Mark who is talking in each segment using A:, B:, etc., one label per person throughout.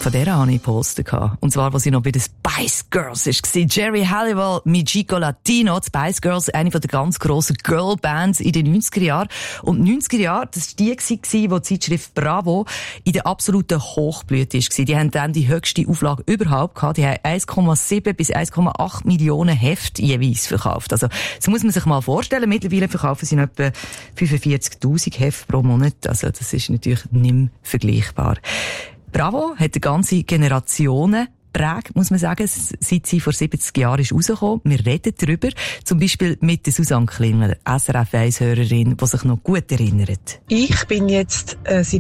A: Von der hatte ich Poster gehabt. Und zwar, als sie noch bei den Spice Girls war. Jerry Halliwell mit Chico Latino. Die Spice Girls, eine von der ganz grossen Girlbands in den 90er Jahren. Und 90er Jahre, das war die, wo die Zeitschrift Bravo in der absoluten Hochblüte war. Die haben dann die höchste Auflage überhaupt gehabt. Die haben 1,7 bis 1,8 Millionen Hefte jeweils verkauft. Also, das muss man sich mal vorstellen. Mittlerweile verkaufen sie etwa 45.000 Hefte pro Monat. Also, das ist natürlich nicht mehr vergleichbar. Bravo hat eine ganze Generationen prägt, muss man sagen, seit sie vor 70 Jahren ist rausgekommen. Wir reden darüber, zum Beispiel mit der Susanne Klingler, SRF 1-Hörerin, die sich noch gut erinnert.
B: Ich bin jetzt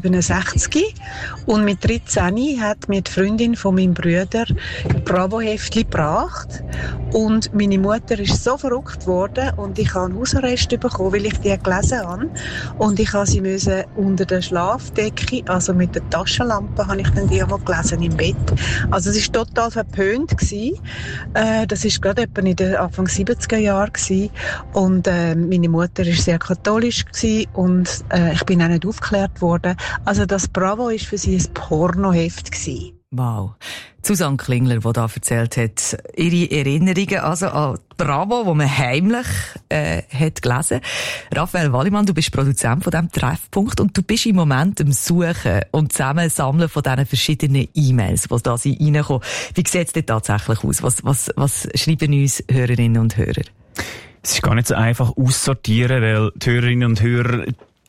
B: 67 und mit 13 hat mir die Freundin von meinem Bruder Bravo-Heftchen gebracht und meine Mutter ist so verrückt worden und ich habe einen Hausarrest bekommen, weil ich die gelesen habe und ich habe sie müssen unter der Schlafdecke, also mit der Taschenlampe, habe ich dann die einmal gelesen im Bett. Also es ist total verpönt gewesen. Das ist gerade etwa in den Anfang 70er Jahren gewesen. Und meine Mutter ist sehr katholisch gewesen und ich bin auch nicht aufgeklärt worden. Also das Bravo ist für sie ein Pornoheft gewesen.
A: Wow. Susanne Klingler, die da erzählt hat, ihre Erinnerungen also an Bravo, wo man heimlich hat gelesen. Raphael Wallimann, du bist Produzent von diesem Treffpunkt und du bist im Moment am Suchen und Zusammensammeln von diesen verschiedenen E-Mails, die da reinkommen. Wie sieht es denn tatsächlich aus? Was schreiben uns Hörerinnen und Hörer?
C: Es ist gar nicht so einfach aussortieren, weil die Hörerinnen und Hörer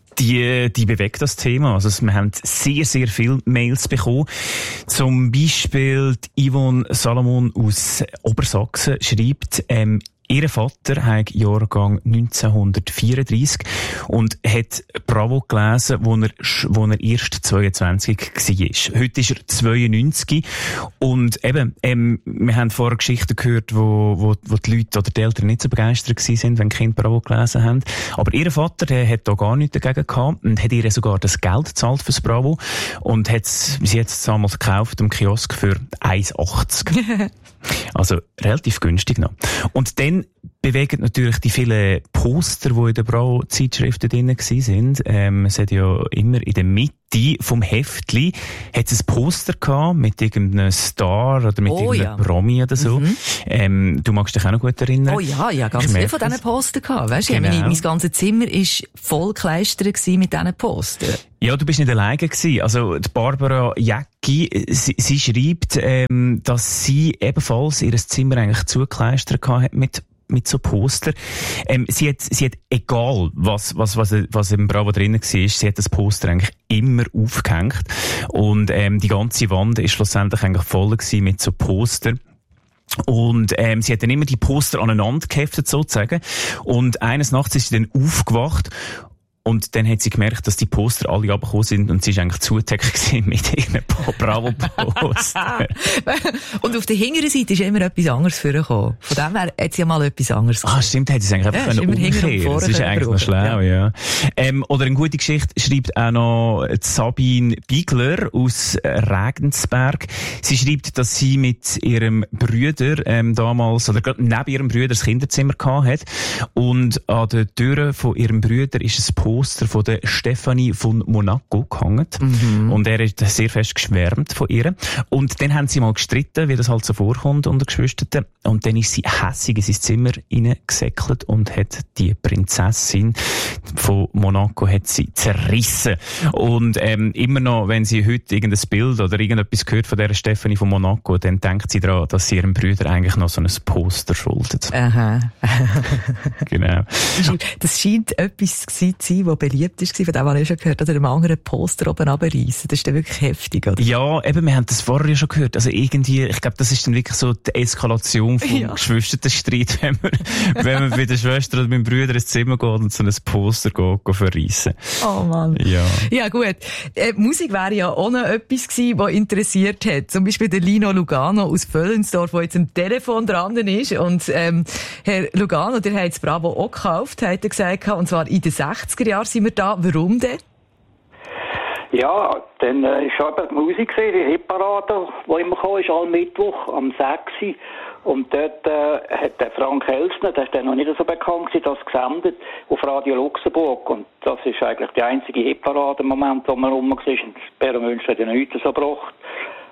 C: die bewegt das Thema. Also, wir haben sehr, sehr viele Mails bekommen. Zum Beispiel die Yvonne Salomon aus Obersachsen schreibt, ihr Vater hat Jahrgang 1934 und hat Bravo gelesen, wo er erst 22 war. Heute ist er 92 und eben, wir haben vorher Geschichten gehört, wo die Leute oder die Eltern nicht so begeistert waren, wenn die Kinder Bravo gelesen haben. Aber ihr Vater, der hat da gar nichts dagegen gehabt und hat ihr sogar das Geld gezahlt fürs Bravo und hat es bis jetzt damals gekauft im Kiosk für 1,80. Also relativ günstig noch. Und dann bewegen natürlich die vielen Poster, die in den Bravo-Zeitschriften drin waren. Es hat ja immer in der Mitte vom Heftli hat es ein Poster gehabt mit irgendeinem Star oder mit irgendeinem Promi oder so. Du magst dich auch noch gut erinnern.
A: Oh ja, ganz viel von diesen Postern gehabt. Weißt du,
C: genau.
A: Mein ganzes Zimmer war voll gekleistert mit diesen Postern.
C: Ja, du bist nicht alleine gewesen. Also, die Barbara Jäcki, sie schreibt, dass sie ebenfalls ihr Zimmer eigentlich zugekleistert gehabt hat mit so Poster. Sie hat egal, was im Bravo drinnen war, sie hat das Poster eigentlich immer aufgehängt. Und, die ganze Wand ist schlussendlich eigentlich voll gewesen mit so Poster. Und sie hat dann immer die Poster aneinander geheftet, sozusagen. Und eines Nachts ist sie dann aufgewacht. Und dann hat sie gemerkt, dass die Poster alle runtergekommen sind und sie war eigentlich zugedeckt mit irgendeinem Bravo-Poster.
A: Und auf der hinteren Seite ist immer etwas anderes vorgekommen. Von dem her hat sie ja mal etwas anderes
C: gemacht. Stimmt, hätte sie eigentlich einfach umkehren. Das ist eigentlich noch schlau, ja. Oder eine gute Geschichte schreibt auch noch Sabine Biegler aus Regensberg. Sie schreibt, dass sie mit ihrem Bruder damals, oder gerade neben ihrem Bruder das Kinderzimmer gehabt hat. Und an der Tür von ihrem Bruder ist ein Poster von der Stefanie von Monaco gehangen. Und er ist sehr fest geschwärmt von ihr. Und dann haben sie mal gestritten, wie das halt so vorkommt unter Geschwistern. Und dann ist sie hässig in sein Zimmer hineingesäckelt und hat die Prinzessin von Monaco hat sie zerrissen. Und immer noch, wenn sie heute irgendein Bild oder irgendetwas hört von der Stefanie von Monaco, dann denkt sie daran, dass sie ihrem Bruder eigentlich noch so ein Poster schuldet.
A: Aha.
C: Genau.
A: Das scheint etwas zu sein, das beliebt war, von dem habe ich schon gehört, oder einem anderen Poster oben runterreissen. Das ist dann wirklich heftig, oder?
C: Ja, eben, wir haben das vorher ja schon gehört. Also irgendwie, ich glaube, das ist dann wirklich so die Eskalation vom Geschwisterstreit, wenn man bei der Schwester oder beim Bruder ins Zimmer geht und so ein Poster geht verreissen.
A: Oh Mann. Ja gut. Musik wäre ja auch noch etwas gewesen, was interessiert hat. Zum Beispiel der Lino Lugano aus Völlensdorf, der jetzt am Telefon dran ist. Und Herr Lugano, der hat das Bravo auch gekauft, hat er gesagt, und zwar in den 60er Jahren sind wir da. Warum denn?
D: Ja, dann ist eben die Musik gesehen, die Hitparade, die immer kam, ist am Mittwoch, am 6. Und dort hat der Frank Elsner, der ist dann noch nicht so bekannt gewesen, das gesendet auf Radio Luxemburg. Und das ist eigentlich die einzige Hitparade im Moment, wo man rum war. Und Bärenmünster hat ja nichts so gebracht.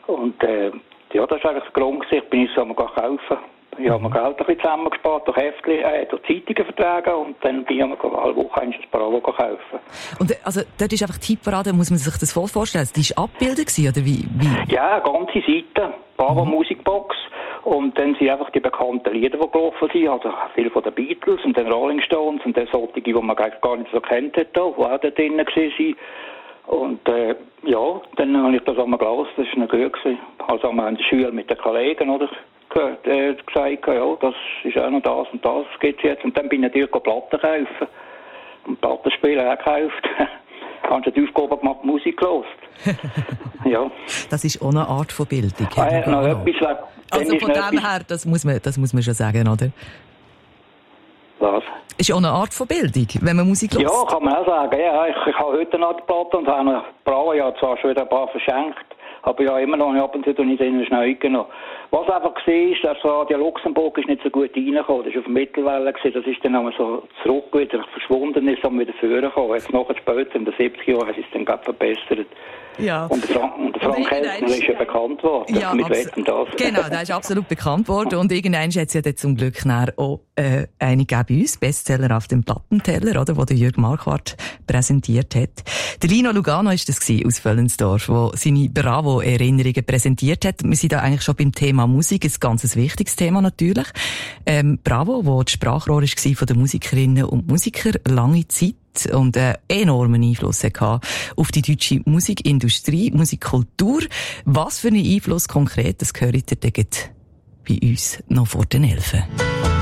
D: Und ja, das ist eigentlich der Grund gewesen. Ich bin uns kaufen. Ich habe mir Geld ein bisschen zusammengespart, durch Zeitungen vertragen und dann bin ich mir alle Woche ein Bravo kaufen.
A: Und also, dort ist einfach die Hitparade, muss man sich das voll vorstellen? Die war abgebildet gewesen, oder wie?
D: Ja, eine ganze Seite, Bravo Musikbox. Und dann sind einfach die bekannten Lieder, die gelaufen sind, also viele von den Beatles und den Rolling Stones und dann solche, die man gar nicht so kennt hat, die auch da drin waren. Und ja, dann habe ich das einmal gelesen, das war noch gut gewesen. Also haben wir in der Schule mit den Kollegen, oder? Gesagt, ja, das ist auch noch das und das gibt's jetzt. Und dann bin ich natürlich Platten kaufen. Und Plattenspieler auch gekauft. Hast du die Aufgabe gemacht, Musik gehört. Ja.
A: Das ist auch eine Art von Bildung.
D: Noch etwas,
A: also von dem her, das muss man schon sagen, oder?
D: Was?
A: Ist auch eine Art von Bildung, wenn man Musik hört.
D: Ja, kann man auch sagen. Ja, ich habe heute noch die Platte und habe eine Bravo, ja zwar schon wieder ein paar verschenkt. Aber ja, immer noch ab und zu in den Schnee genommen. Was einfach war, ist, dass Radio Luxemburg ist nicht so gut reingekommen. Das war auf der Mittelwelle, das ist dann einmal so zurück wieder verschwunden, ist dann wieder vorgekommen. Jetzt nachher später, in den 70er Jahren, hat es dann gerade verbessert.
A: Ja.
D: Und der Frank Elsner ist ja bekannt worden.
A: Ja,
D: mit Wetten, das.
A: Genau, der ist absolut bekannt worden. Und irgendwann hat es ja dann zum Glück auch eine gegeben bei uns, Bestseller auf dem Plattenteller, oder, wo der Jürg Marquardt präsentiert hat. Der Lino Lugano war das aus Völlensdorf, der seine Bravo-Erinnerungen präsentiert hat. Wir sind da eigentlich schon beim Thema Musik, ein ganz wichtiges Thema natürlich. Bravo, wo die Sprachrohr war von den Musikerinnen und Musiker lange Zeit und einen enormen Einfluss hatte auf die deutsche Musikindustrie, Musikkultur. Was für einen Einfluss konkret, das gehört ihr bei uns noch vor den 11.